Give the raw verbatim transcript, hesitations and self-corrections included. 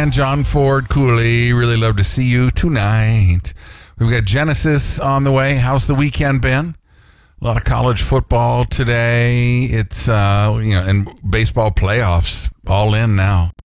and John Ford Cooley. Really love to see you tonight. We've got Genesis on the way. How's the weekend been? A lot of college football today. It's, uh, you know, and baseball playoffs all in now.